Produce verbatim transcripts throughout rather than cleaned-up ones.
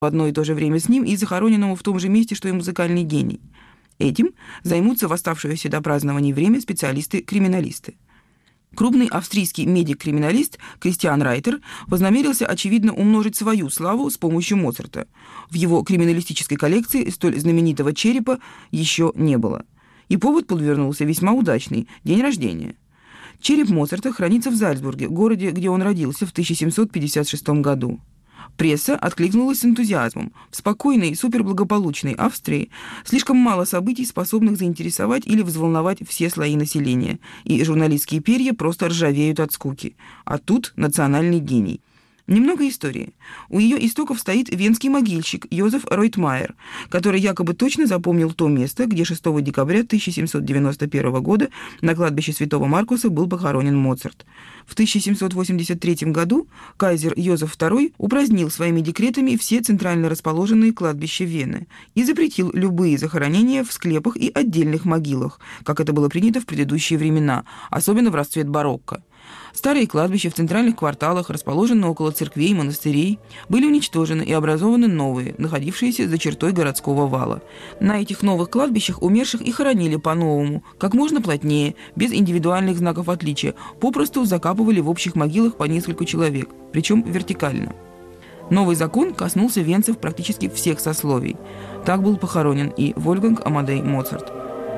в одно и то же время с ним и захороненному в том же месте, что и музыкальный гений. Этим займутся в оставшееся до празднования время специалисты-криминалисты. Крупный австрийский медик-криминалист Кристиан Райтер вознамерился, очевидно, умножить свою славу с помощью Моцарта. В его криминалистической коллекции столь знаменитого черепа еще не было. И повод подвернулся весьма удачный – день рождения. Череп Моцарта хранится в Зальцбурге, городе, где он родился в тысяча семьсот пятьдесят шестом году. Пресса откликнулась с энтузиазмом. В спокойной, суперблагополучной Австрии слишком мало событий, способных заинтересовать или взволновать все слои населения, и журналистские перья просто ржавеют от скуки. А тут национальный гений. Немного истории. У ее истоков стоит венский могильщик Йозеф Ройтмайер, который якобы точно запомнил то место, где шестого декабря тысяча семьсот девяносто первого года на кладбище Святого Маркуса был похоронен Моцарт. В тысяча семьсот восемьдесят третьем году кайзер Йозеф второй упразднил своими декретами все центрально расположенные кладбища Вены и запретил любые захоронения в склепах и отдельных могилах, как это было принято в предыдущие времена, особенно в расцвет барокко. Старые кладбища в центральных кварталах, расположенные около церквей и монастырей, были уничтожены и образованы новые, находившиеся за чертой городского вала. На этих новых кладбищах умерших и хоронили по-новому, как можно плотнее, без индивидуальных знаков отличия, попросту закапывали в общих могилах по несколько человек, причем вертикально. Новый закон коснулся венцев практически всех сословий. Так был похоронен и Вольфганг Амадей Моцарт.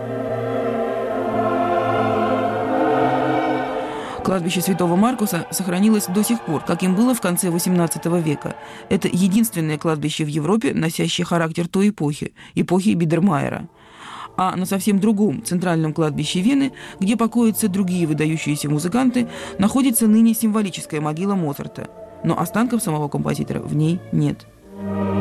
Кладбище Святого Маркуса сохранилось до сих пор, как им было в конце восемнадцатого века. Это единственное кладбище в Европе, носящее характер той эпохи, эпохи Бидермайера. А на совсем другом центральном кладбище Вены, где покоятся другие выдающиеся музыканты, находится ныне символическая могила Моцарта. Но останков самого композитора в ней нет.